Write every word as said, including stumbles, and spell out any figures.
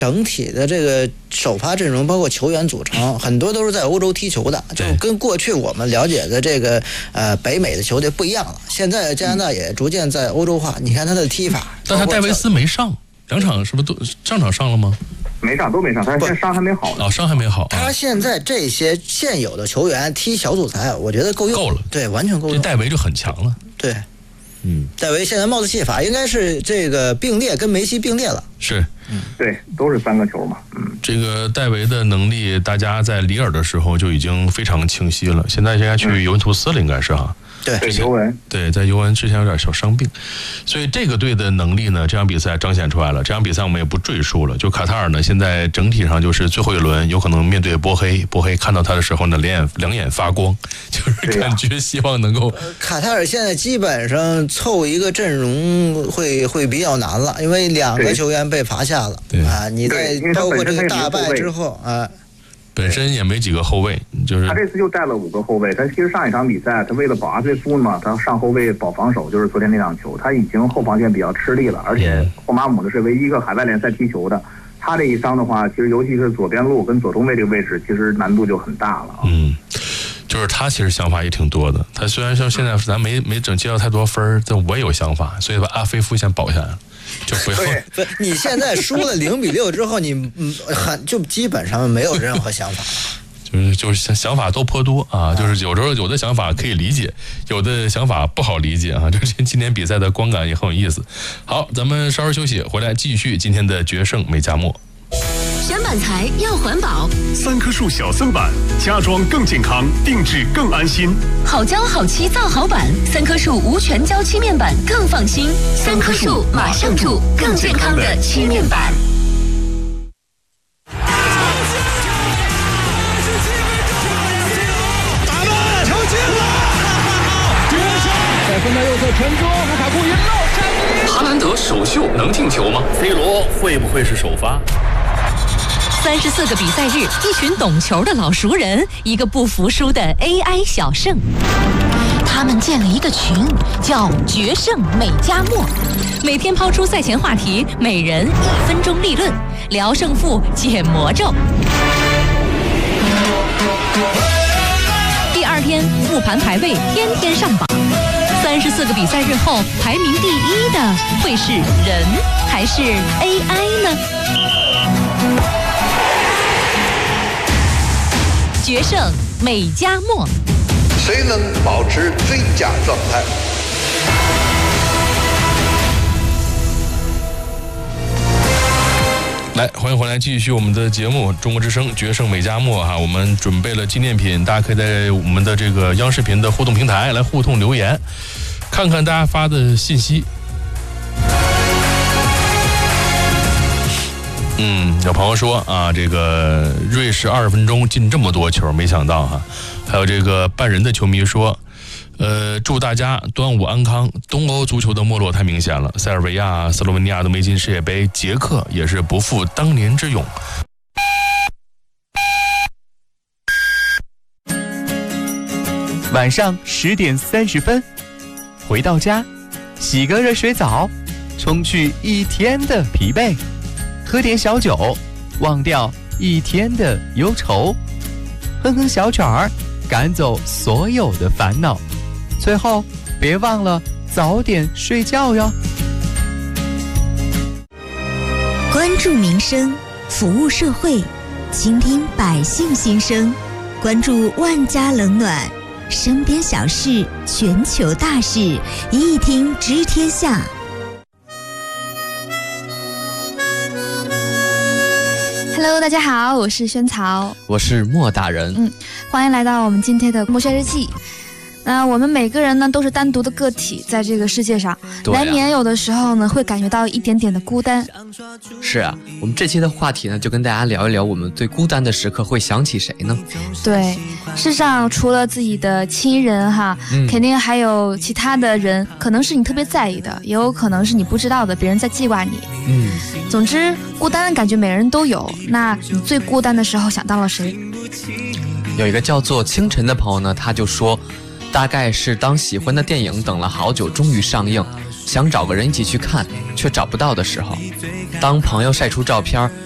整体的这个首发阵容包括球员组成，很多都是在欧洲踢球的，就跟过去我们了解的这个呃北美的球队不一样了。现在加拿大也逐渐在欧洲化，你看他的踢法。 但他戴维斯没上，两场是不是都上场上了吗？ 没上，都没上，他现在伤还没好呢。 哦，伤还没好。 他现在这些现有的球员踢小组赛，我觉得够用。 够了， 对，完全够用。 这戴维就很强了。 对。 嗯， 戴维现在帽子戏法应该是这个并列，跟梅西并列了。 是， 嗯，对，都是三个球嘛。嗯， 这个戴维的能力，大家在里尔的时候就已经非常清晰了。现在应该去尤文图斯了，应该是哈。 对， 尤文对，在尤文之前有点小伤病，所以这个队的能力呢，这场比赛彰显出来了。这场比赛我们也不赘述了。就卡塔尔呢，现在整体上就是最后一轮有可能面对波黑，波黑看到他的时候呢，两眼两眼发光，就是感觉希望能够。 卡塔尔现在基本上凑一个阵容会会比较难了，因为两个球员被罚下了。 对啊，你在包括这个大败之后啊。 本身也没几个后卫，就是他这次就带了五个后卫。他其实上一场比赛，他为了保阿菲夫嘛，他上后卫保防守，就是昨天那场球，他已经后防线比较吃力了。而且霍马姆呢是唯一一个海外联赛踢球的，他这一伤的话，其实尤其是左边路跟左中卫这个位置，其实难度就很大了。 嗯，就是他其实想法也挺多的。他虽然说现在咱没没整接到太多分，但我也有想法，所以把阿菲夫先保下来了。就不要不，你现在输了零比六之后，你嗯很就基本上没有任何想法， 就是就是想法都颇多啊，就是有时候有的想法可以理解，有的想法不好理解啊。就是今天比赛的观感也很有意思。好，咱们稍事休息，回来继续今天的决胜美加墨。 选板材要环保， 三棵树小森板，家装更健康，定制更安心。 好胶好漆造好板，三棵树无全胶漆面板更放心。三棵树马上住，更健康的漆面板。 打门，球进了！绝杀！在分到右侧传中，卢卡库引漏。 哈兰德首秀能进球吗 ？C 罗会不会是首发？ 三十四个比赛日，一群懂球的老熟人，一个不服输的 A I 小胜。他们建了一个群，叫“决胜美加墨”，每天抛出赛前话题，每人一分钟立论，聊胜负，解魔咒。第二天复盘排位，天天上榜。三十四个比赛日后，排名第一的会是人还是 A I 呢？决胜美加墨， 谁能保持最佳状态？ 来，欢迎回来，继续我们的节目《中国之声决胜美加墨》哈，我们准备了纪念品，大家可以在我们的这个央视频的互动平台来互动留言，看看大家发的信息。嗯，有朋友说啊，这个瑞士二十分钟进这么多球，没想到哈。还有这个半人的球迷说，呃，祝大家端午安康。东欧足球的没落太明显了，塞尔维亚、斯洛文尼亚都没进世界杯，捷克也是不复当年之勇。 晚上十点三十分，回到家，洗个热水澡，冲去一天的疲惫。喝点小酒，忘掉一天的忧愁，哼哼小曲儿，赶走所有的烦恼。最后，别忘了早点睡觉哟。 关注民生，服务社会，倾听百姓心声，关注万家冷暖，身边小事，全球大事，一听知天下。 Hello， 大家好，我是萱草， 我是莫大人。 嗯，欢迎来到我们今天的墨轩日记。那我们每个人呢都是单独的个体，在这个世界上，啊、难免有的时候呢会感觉到一点点的孤单。 是啊，我们这期的话题呢，就跟大家聊一聊，我们最孤单的时刻会想起谁呢？ 对，世上除了自己的亲人哈、嗯，肯定还有其他的人，可能是你特别在意的，也有可能是你不知道的，别人在记挂你。嗯，总之孤单的感觉每人都有。那你最孤单的时候想到了谁？ 有一个叫做清晨的朋友呢，他就说，大概是当喜欢的电影等了好久终于上映，想找个人一起去看却找不到的时候，当朋友晒出照片